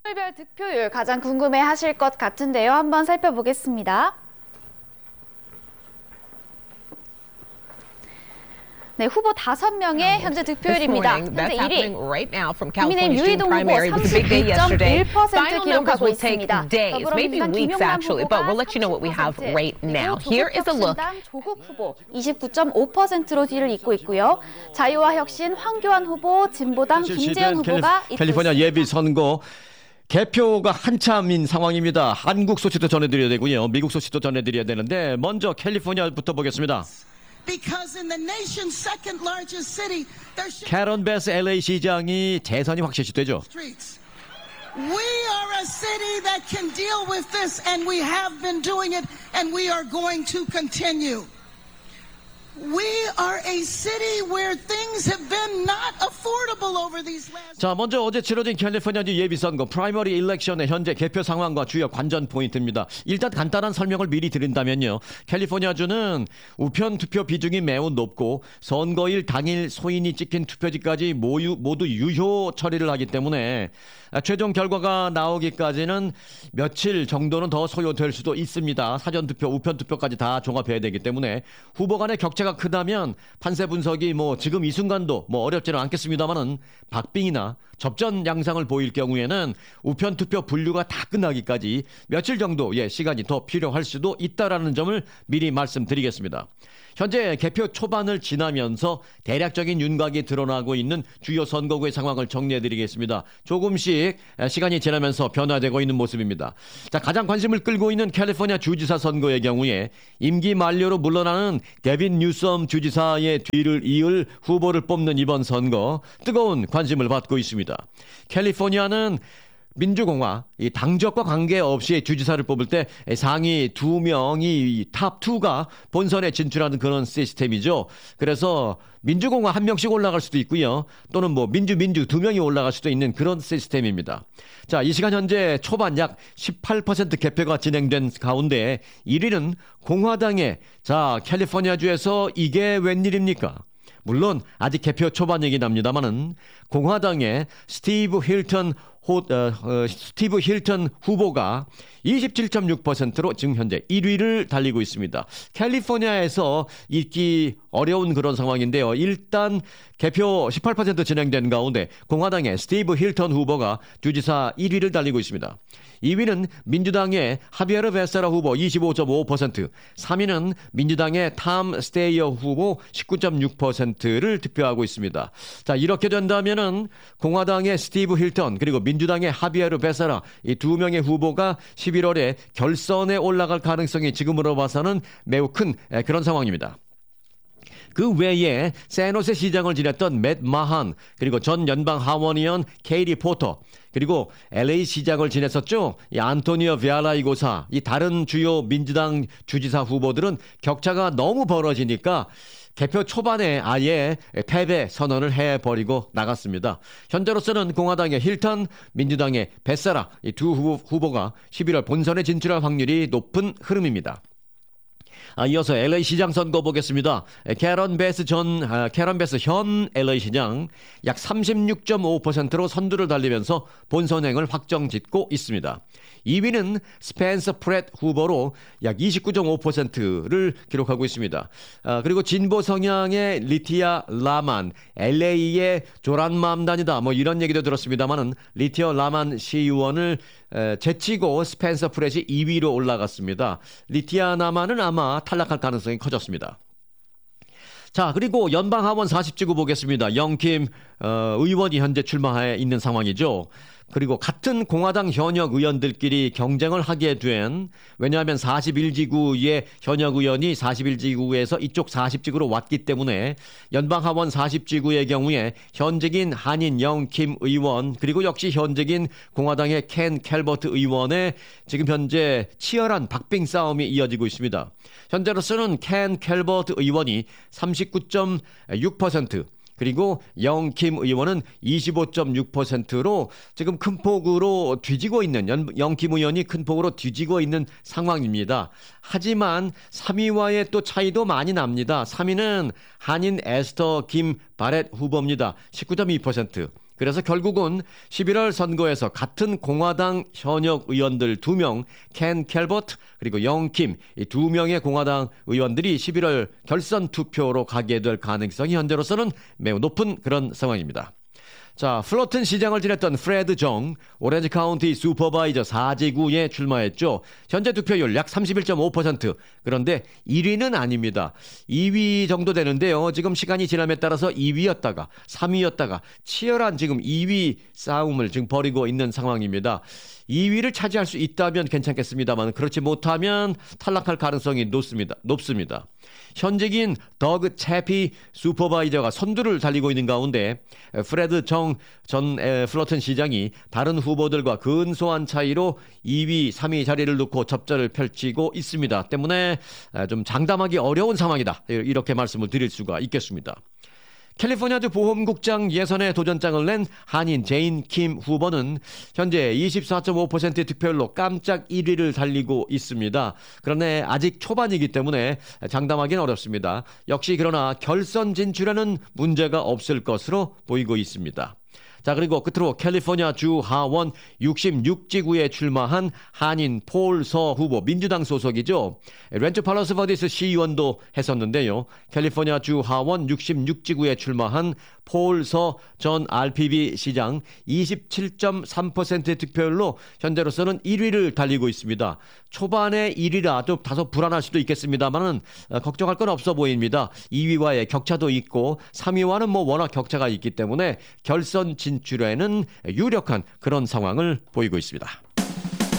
별 득표율 가장 궁금해하실 것 같은데요. 한번 살펴보겠습니다. 네, 후보 5명의 현재 득표율입니다. 현재 1위 국민의힘 유이동 후보 32.1% 기록하고 있습니다. 더불어민주당 김용남 후보가 30%, 조국혁신당 조국 후보 29.5%로 뒤를 잇고 있고요. 자유와 혁신 황교안 후보, 진보당 김재현 후보가 잇고 캘리포니아 있습니다. 예비 선거 개표가 한참인 상황입니다. 한국 소식도 전해드려야 되고요. 미국 소식도 전해드려야 되는데 먼저 캘리포니아부터 보겠습니다. Because in the nation's second largest city, there should 캐런 베스 LA 시장이 재선이 확실시되죠. streets. We are a city that can deal with this, and we have been doing it, and we are going to continue. We are a city where things have been not affordable over these last. 자, 먼저 어제 치러진 캘리포니아주 예비선거 프라이머리 일렉션의 현재 개표 상황과 주요 관전 포인트입니다. 일단 간단한 설명을 미리 드린다면요. 캘리포니아주는 우편 투표 비중이 매우 높고 선거일 당일 소인이 찍힌 투표지까지 모두 유효 처리를 하기 때문에 최종 결과가 나오기까지는 며칠 정도는 더 소요될 수도 있습니다. 사전투표, 우편투표까지 다 종합해야 되기 때문에 후보 간의 격차가 크다면 판세 분석이 지금 이 순간도 어렵지는 않겠습니다만은 박빙이나 접전 양상을 보일 경우에는 우편투표 분류가 다 끝나기까지 며칠 정도 시간이 더 필요할 수도 있다라는 점을 미리 말씀드리겠습니다. 현재 개표 초반을 지나면서 대략적인 윤곽이 드러나고 있는 주요 선거구의 상황을 정리해드리겠습니다. 조금씩 시간이 지나면서 변화되고 있는 모습입니다. 자, 가장 관심을 끌고 있는 캘리포니아 주지사 선거의 경우에 임기 만료로 물러나는 게빈 뉴섬 주지사의 뒤를 이을 후보를 뽑는 이번 선거 뜨거운 관심을 받고 있습니다. 캘리포니아는 민주공화, 이 당적과 관계없이 주지사를 뽑을 때 상위 2명이 탑 2가 본선에 진출하는 그런 시스템이죠. 그래서 민주공화 1명씩 올라갈 수도 있고요. 또는 민주 2명이 올라갈 수도 있는 그런 시스템입니다. 자, 이 시간 현재 초반 약 18% 개표가 진행된 가운데 1위는 공화당의 캘리포니아주에서 이게 웬일입니까? 물론 아직 개표 초반이긴 합니다만은 공화당의 스티브 힐턴 후보가 27.6%로 지금 현재 1위를 달리고 있습니다. 캘리포니아에서 읽기 어려운 그런 상황인데요. 일단 개표 18% 진행된 가운데 공화당의 스티브 힐턴 후보가 주지사 1위를 달리고 있습니다. 2위는 민주당의 하비에르 베세라 후보 25.5%, 3위는 민주당의 탐 스테이어 후보 19.6%를 득표하고 있습니다. 자, 이렇게 된다면은 공화당의 스티브 힐턴 그리고 민주당의 하비에르 베세라 이 두 명의 후보가 11월에 결선에 올라갈 가능성이 지금으로 봐서는 매우 큰 그런 상황입니다. 그 외에 샌호세 시장을 지냈던 맷 마한 그리고 전 연방 하원의원 케이리 포터 그리고 LA 시장을 지냈었죠. 이 안토니오 비알라이고사 이 다른 주요 민주당 주지사 후보들은 격차가 너무 벌어지니까 개표 초반에 아예 패배 선언을 해버리고 나갔습니다. 현재로서는 공화당의 힐턴, 민주당의 베세라 이 두 후보가 11월 본선에 진출할 확률이 높은 흐름입니다. 이어서 LA 시장 선거 보겠습니다. 캐런 베스 현 LA 시장 약 36.5%로 선두를 달리면서 본선행을 확정짓고 있습니다. 2위는 스펜서 프렛 후보로 약 29.5%를 기록하고 있습니다. 그리고 진보 성향의 리티아 라만, LA의 조란맘단이다 이런 얘기도 들었습니다만은 리티아 라만 시의원을 제치고 스펜서 프렛이 2위로 올라갔습니다. 리티아 라만은 아마 탈락할 가능성이 커졌습니다. 자, 그리고 연방하원 40지구 보겠습니다. 영킴 의원이 현재 출마해 있는 상황이죠. 그리고 같은 공화당 현역 의원들끼리 경쟁을 하게 된 왜냐하면 41지구의 현역 의원이 41지구에서 이쪽 40지구로 왔기 때문에 연방하원 40지구의 경우에 현직인 한인 영킴 의원 그리고 역시 현직인 공화당의 켄 캘버트 의원의 지금 현재 치열한 박빙 싸움이 이어지고 있습니다. 현재로서는 켄 캘버트 의원이 39.6% 그리고 영킴 의원은 25.6%로 지금 큰 폭으로 뒤지고 있는 영킴 의원이 큰 폭으로 뒤지고 있는 상황입니다. 하지만 3위와의 또 차이도 많이 납니다. 3위는 한인 에스터 김 바렛 후보입니다. 19.2%. 그래서 결국은 11월 선거에서 같은 공화당 현역 의원들 2명, 켄 캘버트 그리고 영킴 이 2명의 공화당 의원들이 11월 결선 투표로 가게 될 가능성이 현재로서는 매우 높은 그런 상황입니다. 자, 플러튼 시장을 지냈던 프레드 정, 오렌지 카운티 슈퍼바이저 4지구에 출마했죠. 현재 득표율 약 31.5%. 그런데 1위는 아닙니다. 2위 정도 되는데요. 지금 시간이 지남에 따라서 2위였다가 3위였다가 치열한 지금 2위 싸움을 지금 벌이고 있는 상황입니다. 2위를 차지할 수 있다면 괜찮겠습니다만 그렇지 못하면 탈락할 가능성이 높습니다. 현직인 더그 채피 슈퍼바이저가 선두를 달리고 있는 가운데 프레드 정 전 플러튼 시장이 다른 후보들과 근소한 차이로 2위, 3위 자리를 놓고 접전을 펼치고 있습니다. 때문에 좀 장담하기 어려운 상황이다. 이렇게 말씀을 드릴 수가 있겠습니다. 캘리포니아주 보험국장 예선에 도전장을 낸 한인 제인 킴 후보는 현재 24.5%의 득표율로 깜짝 1위를 달리고 있습니다. 그런데 아직 초반이기 때문에 장담하기는 어렵습니다. 역시 그러나 결선 진출에는 문제가 없을 것으로 보이고 있습니다. 자, 그리고 끝으로 캘리포니아 주 하원 66지구에 출마한 한인 폴 서 후보, 민주당 소속이죠. 렌초 팔로스 버디스 시의원도 했었는데요. 캘리포니아 주 하원 66지구에 출마한 폴 서 전 RPB 시장 27.3%의 득표율로 현재로서는 1위를 달리고 있습니다. 초반에 1위라 좀 다소 불안할 수도 있겠습니다만 걱정할 건 없어 보입니다. 2위와의 격차도 있고 3위와는 워낙 격차가 있기 때문에 결선 진출에는 유력한 그런 상황을 보이고 있습니다.